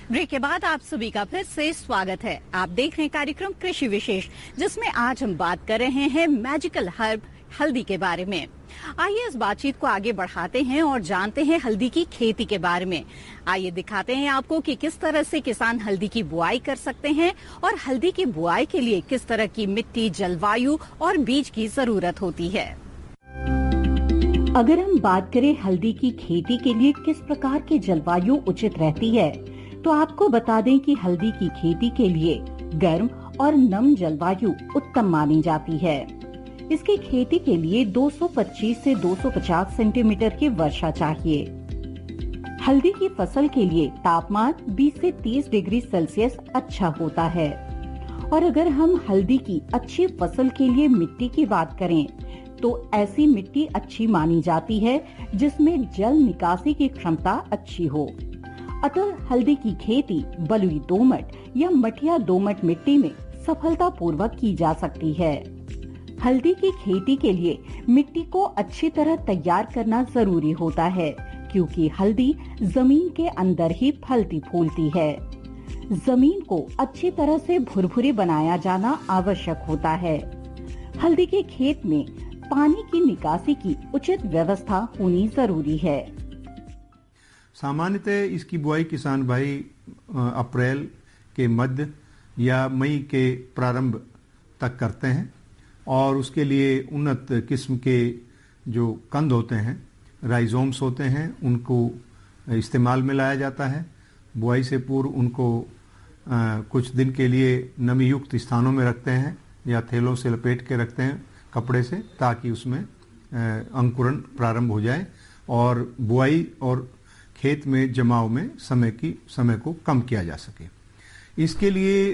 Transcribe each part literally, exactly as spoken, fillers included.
Break के बाद आप सभी का फिर से स्वागत है। आप देख रहे हैं कार्यक्रम कृषि विशेष, जिसमें आज हम बात कर रहे हैं मैजिकल हर्ब हल्दी के बारे में। आइए इस बातचीत को आगे बढ़ाते हैं और जानते हैं हल्दी की खेती के बारे में। आइए दिखाते हैं आपको कि किस तरह से किसान हल्दी की बुआई कर सकते हैं और हल्दी की बुआई के लिए किस तरह की मिट्टी, जलवायु और बीज की जरूरत होती है। अगर हम बात करें हल्दी की खेती के लिए किस प्रकार की जलवायु उचित रहती है, तो आपको बता दें कि हल्दी की खेती के लिए गर्म और नम जलवायु उत्तम मानी जाती है। इसकी खेती के लिए दो सौ पच्चीस से दो सौ पचास सेंटीमीटर की वर्षा चाहिए। हल्दी की फसल के लिए तापमान बीस से तीस डिग्री सेल्सियस अच्छा होता है। और अगर हम हल्दी की अच्छी फसल के लिए मिट्टी की बात करें, तो ऐसी मिट्टी अच्छी मानी जाती है जिसमें जल निकासी की क्षमता अच्छी हो। अतः हल्दी की खेती बलुई दोमट या मटिया दोमट मिट्टी में सफलता पूर्वक की जा सकती है। हल्दी की खेती के लिए मिट्टी को अच्छी तरह तैयार करना जरूरी होता है, क्योंकि हल्दी जमीन के अंदर ही फलती फूलती है। जमीन को अच्छी तरह से भुरभुरी बनाया जाना आवश्यक होता है। हल्दी के खेत में पानी की निकासी की उचित व्यवस्था होनी जरूरी है। सामान्यतः इसकी बुआई किसान भाई अप्रैल के मध्य या मई के प्रारंभ तक करते हैं और उसके लिए उन्नत किस्म के जो कंद होते हैं, राइजोम्स होते हैं, उनको इस्तेमाल में लाया जाता है। बुआई से पूर्व उनको आ, कुछ दिन के लिए नमी युक्त स्थानों में रखते हैं या थैलों से लपेट के रखते हैं कपड़े से, ताकि उसमें अंकुरण प्रारंभ हो जाए और बुआई और खेत में जमाव में समय की समय को कम किया जा सके। इसके लिए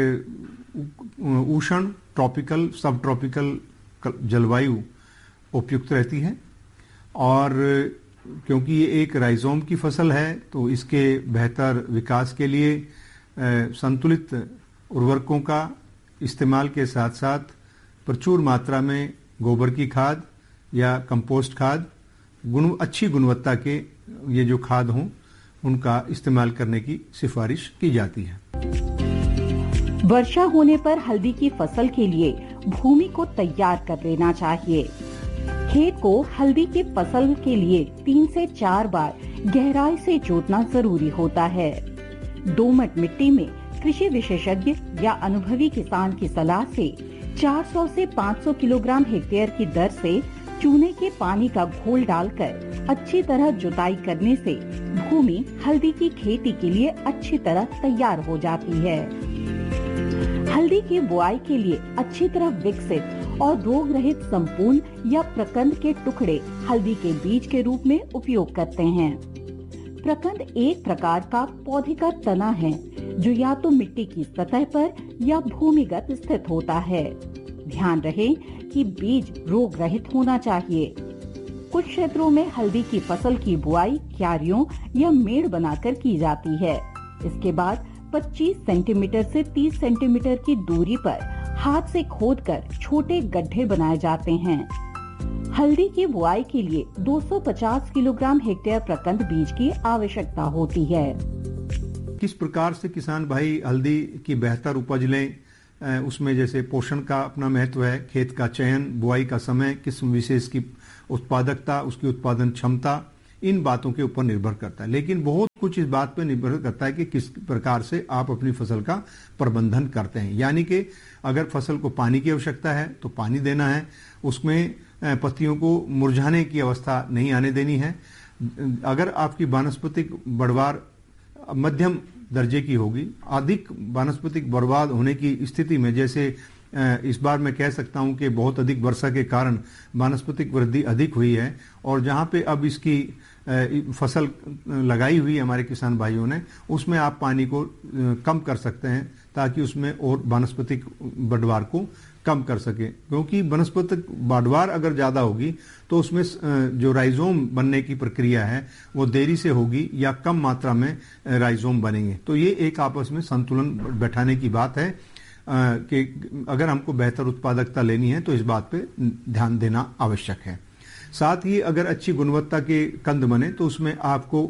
उष्ण, ट्रॉपिकल, सब ट्रॉपिकल जलवायु उपयुक्त रहती है। और क्योंकि ये एक राइजोम की फसल है, तो इसके बेहतर विकास के लिए संतुलित उर्वरकों का इस्तेमाल के साथ साथ प्रचुर मात्रा में गोबर की खाद या कंपोस्ट खाद, गुण अच्छी गुणवत्ता के ये जो खाद हों, उनका इस्तेमाल करने की सिफारिश की जाती है। वर्षा होने पर हल्दी की फसल के लिए भूमि को तैयार कर लेना चाहिए। खेत को हल्दी की फसल के लिए तीन से चार बार गहराई से जोतना जरूरी होता है। दोमट मिट्टी में कृषि विशेषज्ञ या अनुभवी किसान की सलाह से चार सौ से पाँच सौ किलोग्राम हेक्टेयर की दर से चूने के पानी का घोल डालकर अच्छी तरह जुताई करने से भूमि हल्दी की खेती के लिए अच्छी तरह तैयार हो जाती है। हल्दी की बुआई के लिए अच्छी तरह विकसित और रोग रहित संपूर्ण या प्रकंद के टुकड़े हल्दी के बीज के रूप में उपयोग करते हैं। प्रकंद एक प्रकार का पौधे का तना है, जो या तो मिट्टी की सतह पर या भूमिगत स्थित होता है। ध्यान रहे कि बीज रोग रहित होना चाहिए। कुछ क्षेत्रों में हल्दी की फसल की बुआई क्यारियों या मेड़ बनाकर की जाती है। इसके बाद पच्चीस सेंटीमीटर से तीस सेंटीमीटर की दूरी पर हाथ से खोदकर छोटे गड्ढे बनाए जाते हैं। हल्दी की बुआई के लिए दो सौ पचास किलोग्राम हेक्टेयर प्रकंद बीज की आवश्यकता होती है। किस प्रकार से किसान भाई हल्दी की बेहतर उपज लें, उसमें जैसे पोषण का अपना महत्व है, खेत का चयन, बुआई का समय, किस्म विशेष की उत्पादकता, उसकी उत्पादन क्षमता, इन बातों के ऊपर निर्भर करता है। लेकिन बहुत कुछ इस बात पर निर्भर करता है कि किस प्रकार से आप अपनी फसल का प्रबंधन करते हैं। यानी कि अगर फसल को पानी की आवश्यकता है तो पानी देना है, उसमें पत्तियों को मुरझाने की अवस्था नहीं आने देनी है। अगर आपकी वानस्पतिक बढ़वार मध्यम दर्जे की होगी, अधिक वानस्पतिक बर्बाद होने की स्थिति में, जैसे इस बार मैं कह सकता हूं कि बहुत अधिक वर्षा के कारण वानस्पतिक वृद्धि अधिक हुई है और जहां पे अब इसकी फसल लगाई हुई हमारे किसान भाइयों ने, उसमें आप पानी को कम कर सकते हैं ताकि उसमें और वानस्पतिक बढ़वार को कम कर सके। क्योंकि वनस्पतिक बढ़वार अगर ज्यादा होगी तो उसमें जो राइजोम बनने की प्रक्रिया है वो देरी से होगी या कम मात्रा में राइजोम बनेंगे। तो ये एक आपस में संतुलन बैठाने की बात है कि अगर हमको बेहतर उत्पादकता लेनी है तो इस बात पे ध्यान देना आवश्यक है। साथ ही अगर अच्छी गुणवत्ता के कंद बने तो उसमें आपको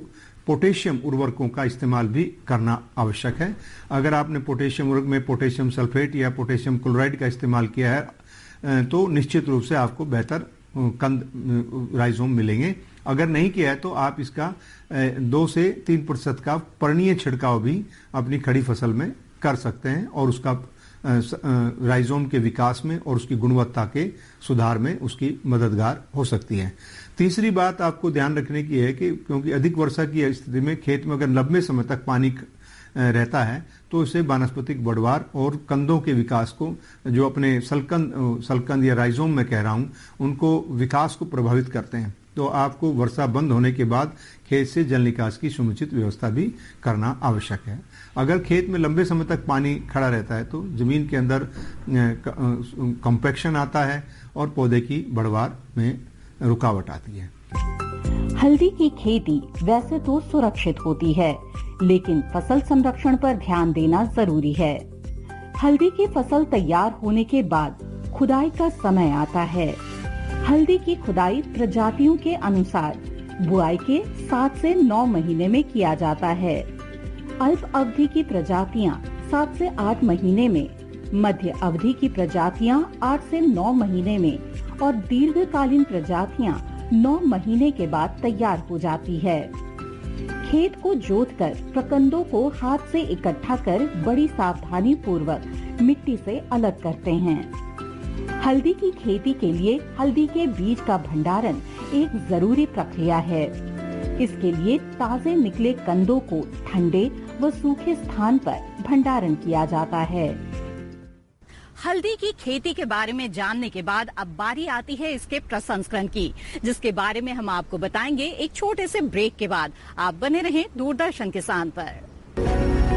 पोटेशियम उर्वरकों का इस्तेमाल भी करना आवश्यक है। अगर आपने पोटेशियम उर्वरक में पोटेशियम सल्फेट या पोटेशियम क्लोराइड का इस्तेमाल किया है तो निश्चित रूप से आपको बेहतर कंद राइजोम मिलेंगे। अगर नहीं किया है तो आप इसका दो से तीन प्रतिशत का पर्णीय छिड़काव भी अपनी खड़ी फसल में कर सकते हैं और उसका राइजोम के विकास में और उसकी गुणवत्ता के सुधार में उसकी मददगार हो सकती है। तीसरी बात आपको ध्यान रखने की है कि क्योंकि अधिक वर्षा की स्थिति में खेत में अगर लंबे समय तक पानी रहता है तो इससे वानस्पतिक बढ़वार और कंदों के विकास को, जो अपने सलकंद सलकंद या राइजोम में कह रहा हूं, उनको विकास को प्रभावित करते हैं। तो आपको वर्षा बंद होने के बाद खेत से जल निकास की समुचित व्यवस्था भी करना आवश्यक है। अगर खेत में लंबे समय तक पानी खड़ा रहता है तो जमीन के अंदर कॉम्पैक्शन आता है और पौधे की बढ़वार में रुकावट आती है। हल्दी की खेती वैसे तो सुरक्षित होती है, लेकिन फसल संरक्षण पर ध्यान देना जरूरी है। हल्दी की फसल तैयार होने के बाद खुदाई का समय आता है। हल्दी की खुदाई प्रजातियों के अनुसार बुआई के सात से नौ महीने में किया जाता है। अल्प अवधि की प्रजातियां सात से आठ महीने में, मध्य अवधि की प्रजातियां आठ से नौ महीने में और दीर्घकालीन प्रजातियां नौ महीने के बाद तैयार हो जाती है। खेत को जोतकर प्रकंदों को हाथ से इकट्ठा कर बड़ी सावधानी पूर्वक मिट्टी से अलग करते हैं। हल्दी की खेती के लिए हल्दी के बीज का भंडारण एक जरूरी प्रक्रिया है। इसके लिए ताजे निकले कंदों को ठंडे व सूखे स्थान पर भंडारण किया जाता है। हल्दी की खेती के बारे में जानने के बाद अब बारी आती है इसके प्रसंस्करण की, जिसके बारे में हम आपको बताएंगे एक छोटे से ब्रेक के बाद। आप बने रहें दूरदर्शन किसान पर।